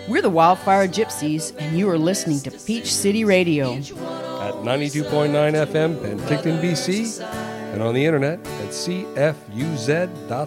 We're the Wildfire Gypsies, and you are listening to Peach City Radio. At 92.9 FM, Penticton, BC, and on the internet at cfuz.ca.